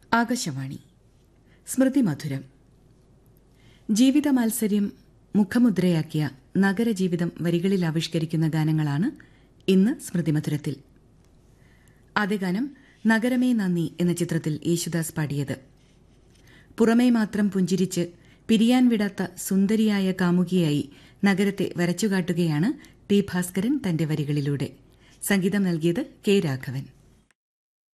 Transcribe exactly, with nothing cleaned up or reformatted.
ആകാശവാണി സ്മൃതി മധുരം. ജീവിത മാത്സര്യം മുഖമുദ്രയാക്കിയ നഗരജീവിതം വരികളിൽ ആവിഷ്കരിക്കുന്ന ഗാനങ്ങളാണ് ഇന്ന് സ്മൃതി മധുരത്തിൽ. ആദ്യ ഗാനം നഗരമേ നന്ദി എന്ന ചിത്രത്തിൽ യേശുദാസ് പാടിയത്. പുറമേ മാത്രം പുഞ്ചിരിച്ച് പിരിയാൻ വിടാത്ത സുന്ദരിയായ കാമുകിയായി നഗരത്തെ വരച്ചുകാട്ടുകയാണ് ടി ഭാസ്കരൻ തന്റെ വരികളിലൂടെ. സംഗീതം നൽകിയത് കെ രാഘവൻ.